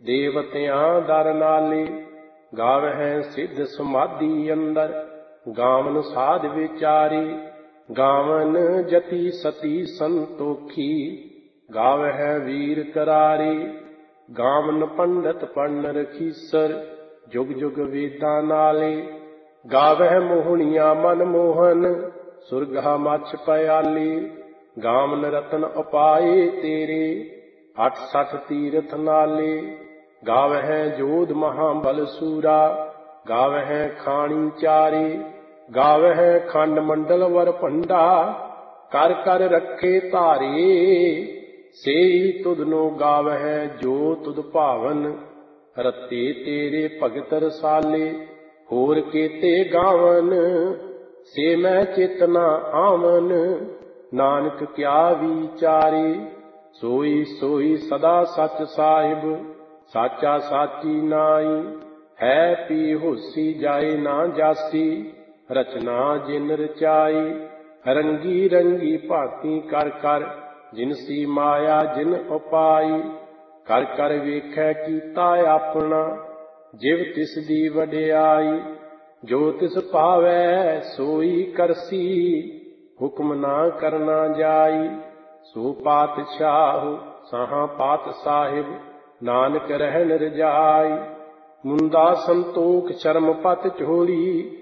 ਦੇਵਤਿਆਂ ਦਰ ਨਾਲੇ। ਗਾਵਹਿ ਸਿੱਧ ਸਮਾਧੀ ਅੰਦਰ, ਗਾਵਨ ਸਾਧ ਵਿਚਾਰੇ। ਗਾਵਨ ਜਤੀ ਸਤੀ ਸੰਤੋਖੀ, ਗਾਵਹਿ ਵੀਰ ਕਰਾਰੇ। ਗਾਵਨ ਪੰਡਤ ਪੜਨ ਰਖੀਸਰ, ਜੁਗ ਜੁਗ ਵੇਦਾਂ ਨਾਲੇ। ਗਾਵਹਿ ਮੋਹਣੀਆਂ ਮਨ ਮੋਹਨ, ਸੁਰਗਾ ਮੱਛ ਪਿਆਲੇ। ਗਾਵਨ ਰਤਨ ਉਪਾਏ ਤੇਰੇ, 68 ਤੀਰਥ ਨਾਲੇ। ਗਾਵਹਿ ਜੋਧ ਮਹਾਬਲ ਸੂਰਾ, ਗਾਵਹਿ ਖਾਣੀ ਚਾਰੇ। ਗਾਵਹਿ ਖੰਡ ਮੰਡਲ ਵਰ ਭੰਡਾ, ਕਰ ਕਰ ਰੱਖੇ ਧਾਰੇ। ਸੇਈ ਤੁਧਨੋ ਗਾਵਹਿ ਜੋ ਤੁਧ ਭਾਵਨ, ਰਤੇ ਤੇਰੇ ਭਗਤ ਰਸਾਲੇ। ਹੋਰ ਕੇਤੇ ਗਾਵਨ, ਸੇ ਮੈਂ ਚਿਤ ਨ ਆਵਨ। ਨਾਨਕ ਕਿਆ ਵਿਚਾਰੇ, ਸੋਈ ਸੋਈ ਸਦਾ ਸੱਚ ਸਾਹਿਬ। ਸਾਚਾ ਸਾਚੀ ਨਾਈ, ਹੈ ਪੀ ਹੋਸੀ ਜਾਏ ਨਾ ਜਾਸੀ। ਰਚਨਾ ਜਿਨ ਰਚਾਈ, ਰੰਗੀ ਰੰਗੀ ਭਾਂਤੀ ਕਰ ਕਰ। ਜਿਨਸੀ ਮਾਇਆ ਜਿਨ ਉਪਾਈ, ਕਰ ਕਰ ਵੇਖੈ ਕੀਤਾ ਆਪਣਾ। ਜਿਵ ਤਿਸ ਦੀ ਵਡਿਆਈ, ਜੋ ਤਿਸ ਭਾਵੈ ਸੋਈ ਕਰਸੀ। ਹੁਕਮ ਨਾ ਕਰਨਾ ਜਾਈ, ਸੋ ਪਾਤਸ਼ਾਹ ਸਾਹਾਂ ਪਾਤ ਸਾਹਿਬ। ਨਾਨਕ ਰਹਿਣ ਰਜਾਈ, ਮੁੰਦਾ ਸੰਤੋਖ ਸ਼ਰਮ ਪਤ ਝੋਲੀ।